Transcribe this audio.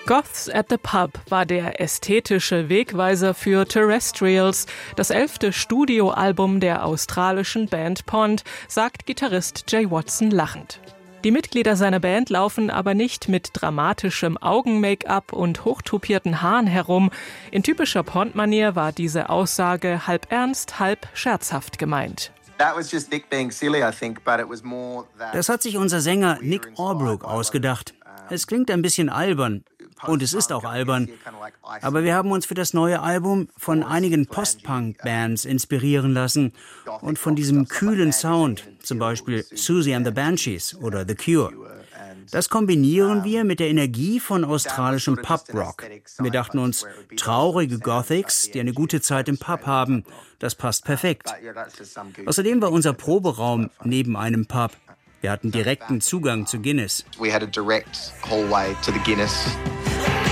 Goths at the Pub war der ästhetische Wegweiser für Terrestrials, das 11. Studioalbum der australischen Band Pond, sagt Gitarrist Jay Watson lachend. Die Mitglieder seiner Band laufen aber nicht mit dramatischem Augen-Make-up und hochtupierten Haaren herum. In typischer Pond-Manier war diese Aussage halb ernst, halb scherzhaft gemeint. Das hat sich unser Sänger Nick Albrook ausgedacht. Es klingt ein bisschen albern. Und es ist auch albern. Aber wir haben uns für das neue Album von einigen Post-Punk-Bands inspirieren lassen und von diesem kühlen Sound, zum Beispiel Siouxsie and the Banshees oder The Cure. Das kombinieren wir mit der Energie von australischem Pub-Rock. Wir dachten uns, traurige Gothics, die eine gute Zeit im Pub haben, das passt perfekt. Außerdem war unser Proberaum neben einem Pub. Wir hatten direkten Zugang zu Guinness. We had a direct hallway to the Guinness.